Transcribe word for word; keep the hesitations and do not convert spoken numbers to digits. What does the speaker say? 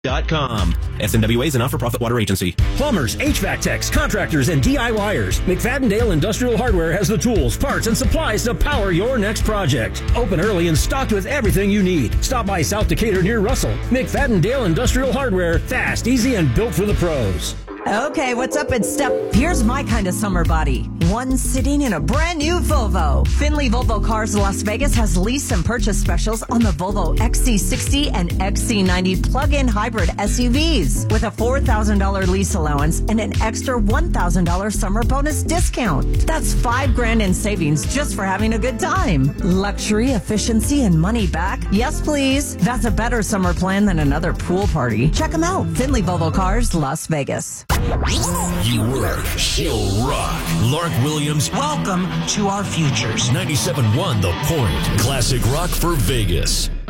Dot com. S N W A is a not-for-profit water agency. Plumbers, H V A C techs, contractors, and D I Y ers. McFadden-Dale Industrial Hardware has the tools, parts, and supplies to power your next project. Open early and stocked with everything you need. Stop by South Decatur near Russell. McFadden-Dale Industrial Hardware. Fast, easy, and built for the pros. Okay, what's up? It's Steph. Here's my kind of summer body. One sitting in a brand new Volvo. Finley Volvo Cars Las Vegas has lease and purchase specials on the Volvo X C sixty and X C ninety plug-in hybrid S U Vs with a four thousand dollars lease allowance and an extra one thousand dollars summer bonus discount. That's five grand in savings just for having a good time. Luxury, efficiency, and money back? Yes, please. That's a better summer plan than another pool party. Check them out. Finley Volvo Cars Las Vegas. You work, she'll rock. Lark Williams. Welcome to our futures. ninety-seven point one The Point. Classic rock for Vegas.